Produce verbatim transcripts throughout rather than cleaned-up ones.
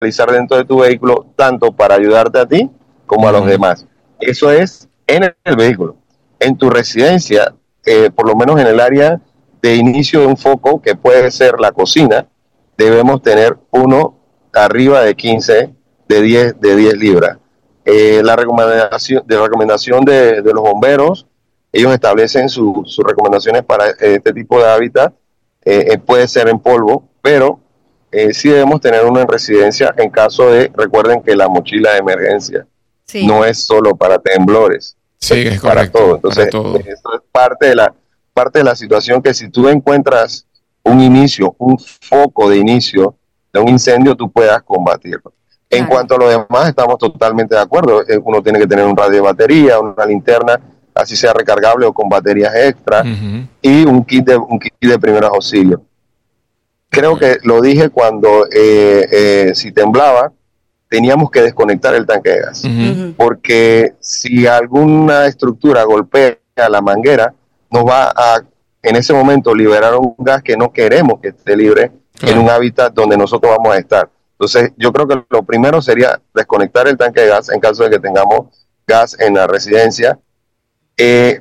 realizar dentro de tu vehículo, tanto para ayudarte a ti como a los demás. Eso es en el vehículo. En tu residencia, eh, por lo menos en el área de inicio de un foco, que puede ser la cocina, debemos tener uno arriba de quince, de diez, de diez libras. Eh, la recomendación de, recomendación de, de los bomberos, ellos establecen su, sus recomendaciones para este tipo de hábitat, eh, puede ser en polvo, pero eh, sí debemos tener uno en residencia en caso de, recuerden que la mochila de emergencia sí. no es solo para temblores, sí, es, es para correcto, todo. Entonces, para todo. Esto es parte de la parte de la situación, que si tú encuentras un inicio, un foco de inicio de un incendio, tú puedas combatirlo. Claro. En cuanto a lo demás, estamos totalmente de acuerdo. Uno tiene que tener un radio de batería, una linterna, así sea recargable o con baterías extra, uh-huh. y un kit de un kit de primeros auxilios. Creo uh-huh. que lo dije cuando eh, eh, si temblaba, teníamos que desconectar el tanque de gas, uh-huh. porque si alguna estructura golpea la manguera, nos va a, en ese momento, liberar un gas que no queremos que esté libre claro. en un hábitat donde nosotros vamos a estar. Entonces, yo creo que lo primero sería desconectar el tanque de gas en caso de que tengamos gas en la residencia. Eh,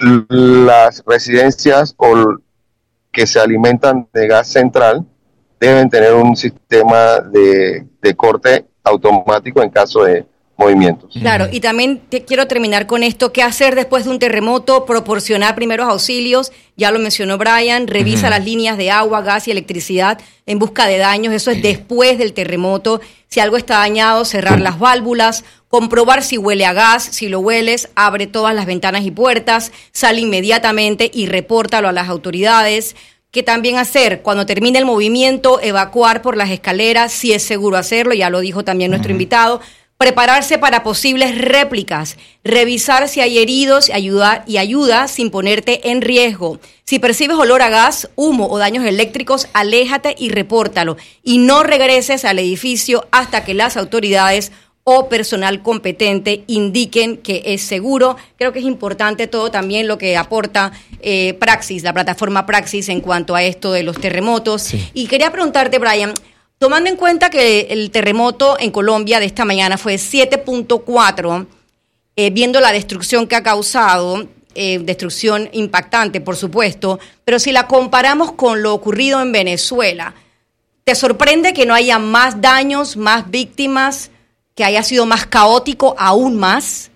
las residencias o que se alimentan de gas central deben tener un sistema de, de corte automático en caso de movimientos. Claro, y también te quiero terminar con esto: ¿qué hacer después de un terremoto? Proporcionar primeros auxilios, ya lo mencionó Brian, revisa uh-huh. las líneas de agua, gas y electricidad en busca de daños, eso es después del terremoto. Si algo está dañado, cerrar uh-huh. las válvulas, comprobar si huele a gas, si lo hueles, abre todas las ventanas y puertas, sale inmediatamente y repórtalo a las autoridades. ¿Qué también hacer? Cuando termine el movimiento, evacuar por las escaleras, si es seguro hacerlo, ya lo dijo también uh-huh. nuestro invitado. Prepararse para posibles réplicas, revisar si hay heridos y ayuda, y ayuda sin ponerte en riesgo. Si percibes olor a gas, humo o daños eléctricos, aléjate y repórtalo. Y no regreses al edificio hasta que las autoridades o personal competente indiquen que es seguro. Creo que es importante todo también lo que aporta eh, Praxis, la plataforma Praxis, en cuanto a esto de los terremotos. Sí. Y quería preguntarte, Brian, tomando en cuenta que el terremoto en Colombia de esta mañana fue siete punto cuatro, eh, viendo la destrucción que ha causado, eh, destrucción impactante, por supuesto, pero si la comparamos con lo ocurrido en Venezuela, ¿te sorprende que no haya más daños, más víctimas, que haya sido más caótico aún más?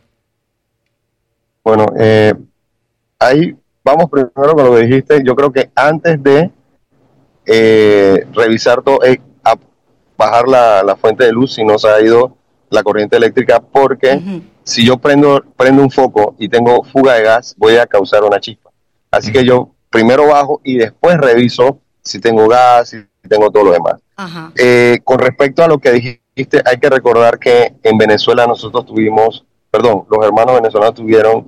Bueno, eh, ahí vamos primero con lo que dijiste. Yo creo que antes de eh, revisar todo, eh, a bajar la, la fuente de luz si no se ha ido la corriente eléctrica, porque uh-huh. si yo prendo, prendo un foco y tengo fuga de gas, voy a causar una chispa. Así uh-huh. que yo primero bajo y después reviso si tengo gas, si tengo todo lo demás. Uh-huh. Eh, con respecto a lo que dijiste, hay que recordar que en Venezuela nosotros tuvimos, perdón, los hermanos venezolanos tuvieron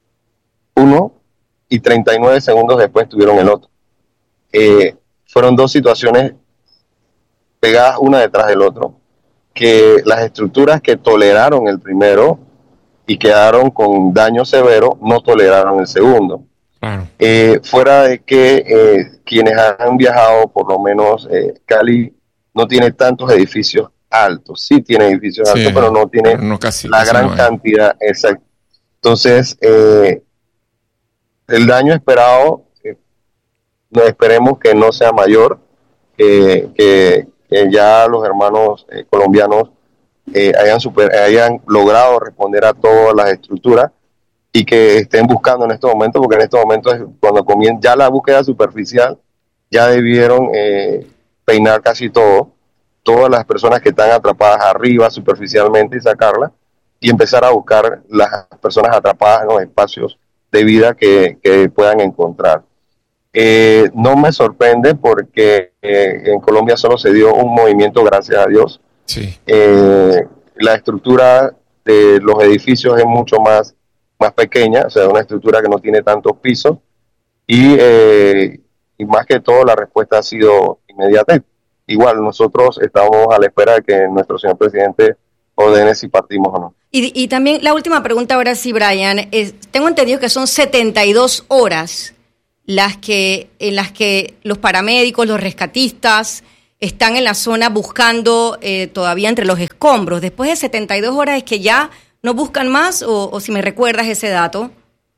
uno y treinta y nueve segundos después tuvieron el otro. Eh, fueron dos situaciones pegadas una detrás del otro, que las estructuras que toleraron el primero y quedaron con daño severo no toleraron el segundo. Claro. Eh, fuera de que eh, quienes han viajado, por lo menos eh, Cali no tiene tantos edificios altos, sí tiene edificios sí, altos, pero no tiene pero no casi, la casi gran no cantidad, exacto. Entonces, eh, el daño esperado, eh, no, esperemos que no sea mayor, eh, que, que ya los hermanos eh, colombianos eh, hayan, super, hayan logrado responder a todas las estructuras y que estén buscando en estos momentos, porque en estos momentos es cuando comienza ya la búsqueda superficial, ya debieron eh, peinar casi todo, todas las personas que están atrapadas arriba superficialmente y sacarlas, y empezar a buscar las personas atrapadas en los espacios de vida que, que puedan encontrar. Eh, no me sorprende porque eh, en Colombia solo se dio un movimiento, gracias a Dios. Sí. Eh, la estructura de los edificios es mucho más, más pequeña, o sea, una estructura que no tiene tantos pisos, y, eh, y más que todo la respuesta ha sido inmediata. Igual nosotros estamos a la espera de que nuestro señor presidente ordene si partimos o no. Y, y también la última pregunta ahora sí, Brian, es, tengo entendido que son setenta y dos horas las que en las que los paramédicos, los rescatistas están en la zona buscando eh, todavía entre los escombros. Después de setenta y dos horas, ¿es que ya no buscan más o, o si me recuerdas ese dato?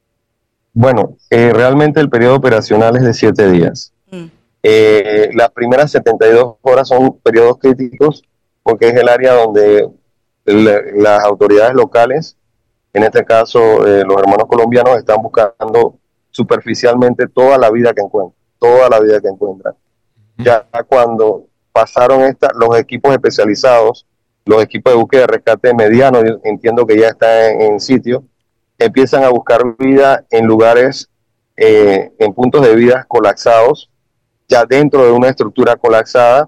Bueno, eh, realmente el periodo operacional es de siete días. Mm. Eh, las primeras setenta y dos horas son periodos críticos porque es el área donde el, las autoridades locales, en este caso eh, los hermanos colombianos, están buscando superficialmente toda la vida que encuentran, toda la vida que encuentran. Ya cuando pasaron esta, los equipos especializados, los equipos de búsqueda y rescate medianos, entiendo que ya están en, en sitio, empiezan a buscar vida en lugares, eh, en puntos de vida colapsados, ya dentro de una estructura colapsada,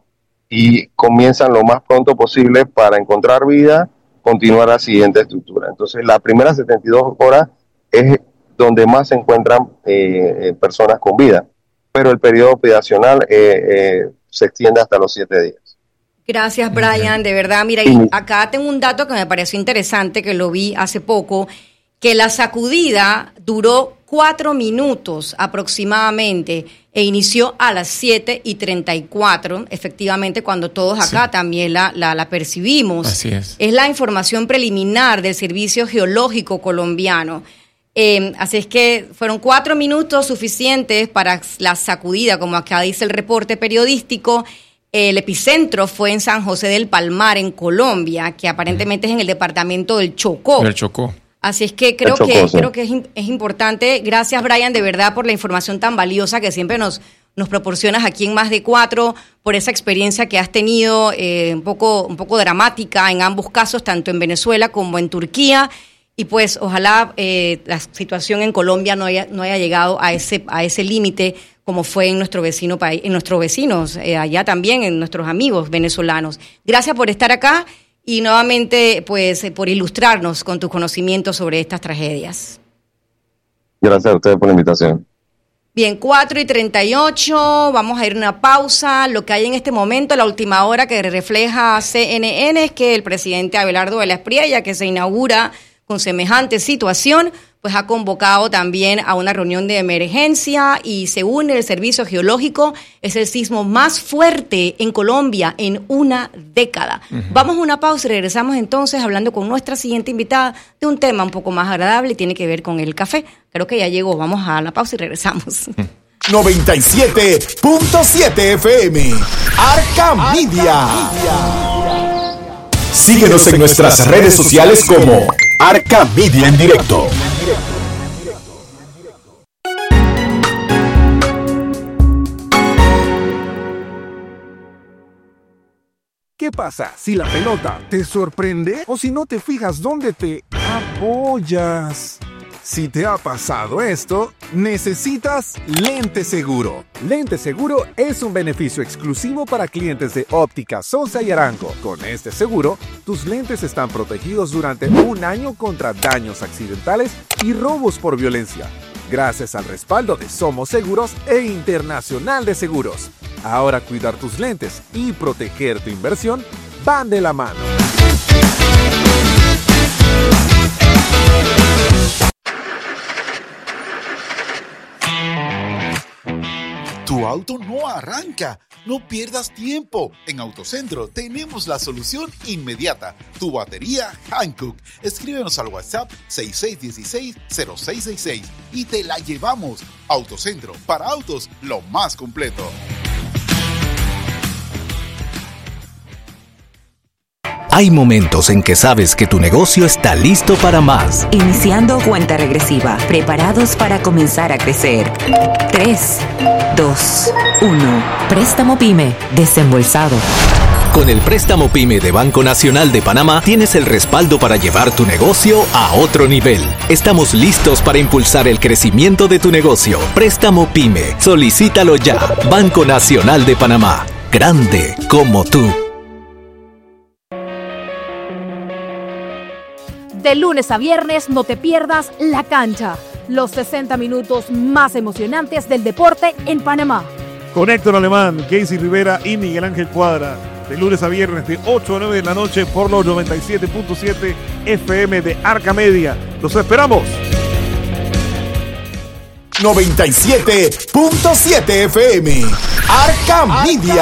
y comienzan lo más pronto posible para encontrar vida, continuar la siguiente estructura. Entonces, las primeras setenta y dos horas es donde más se encuentran eh, personas con vida, pero el periodo operacional eh, eh, se extiende hasta los siete días. Gracias, Brian, de verdad. Mira, y acá tengo un dato que me pareció interesante, que lo vi hace poco, que la sacudida duró cuatro minutos aproximadamente e inició a las siete y treinta y cuatro, efectivamente, cuando todos acá sí. también la, la, la percibimos. Así es. Es la información preliminar del Servicio Geológico Colombiano. Eh, así es que fueron cuatro minutos suficientes para la sacudida, como acá dice el reporte periodístico. El epicentro fue en San José del Palmar, en Colombia, que aparentemente es en el departamento del Chocó. Del Chocó. Así es que creo que creo que es, es importante. Gracias, Brian, de verdad, por la información tan valiosa que siempre nos, nos proporcionas aquí en Más de Cuatro, por esa experiencia que has tenido, eh, un poco, un poco dramática en ambos casos, tanto en Venezuela como en Turquía. Y pues ojalá eh, la situación en Colombia no haya, no haya llegado a ese, a ese límite como fue en nuestro vecino país, en nuestros vecinos, eh, allá también, en nuestros amigos venezolanos. Gracias por estar acá. Y nuevamente, pues, por ilustrarnos con tus conocimientos sobre estas tragedias. Gracias a ustedes por la invitación. Bien, cuatro y treinta y ocho, vamos a ir a una pausa. Lo que hay en este momento, la última hora que refleja C N N, es que el presidente Abelardo de la Espriella, que se inaugura con semejante situación, pues ha convocado también a una reunión de emergencia y según el Servicio Geológico es el sismo más fuerte en Colombia en una década. Uh-huh. Vamos a una pausa y regresamos entonces hablando con nuestra siguiente invitada de un tema un poco más agradable y tiene que ver con el café. Creo que ya llegó. Vamos a la pausa y regresamos. noventa y siete punto siete F M Arca Media. Síguenos en nuestras redes sociales como Arca Media en directo. ¿Qué pasa si la pelota te sorprende o si no te fijas dónde te apoyas? Si te ha pasado esto, necesitas Lente Seguro. Lente Seguro es un beneficio exclusivo para clientes de Óptica Sosa y Arango. Con este seguro, tus lentes están protegidos durante un año contra daños accidentales y robos por violencia, gracias al respaldo de Somos Seguros e Internacional de Seguros. Ahora cuidar tus lentes y proteger tu inversión van de la mano. Tu auto no arranca. No pierdas tiempo. En Autocentro tenemos la solución inmediata. Tu batería Hankook. Escríbenos al WhatsApp seis seis uno seis cero seis seis seis y te la llevamos. Autocentro, para autos, lo más completo. Hay momentos en que sabes que tu negocio está listo para más. Iniciando cuenta regresiva, preparados para comenzar a crecer. tres, dos, uno. Préstamo PYME, desembolsado. Con el préstamo PYME de Banco Nacional de Panamá tienes el respaldo para llevar tu negocio a otro nivel. Estamos listos para impulsar el crecimiento de tu negocio. Préstamo PYME, solicítalo ya. Banco Nacional de Panamá, grande como tú. De lunes a viernes no te pierdas La Cancha, los sesenta minutos más emocionantes del deporte en Panamá. Con Héctor Alemán, Casey Rivera y Miguel Ángel Cuadra. De lunes a viernes de ocho a nueve de la noche por los noventa y siete punto siete F M de Arca Media. ¡Los esperamos! noventa y siete punto siete F M Arca Media.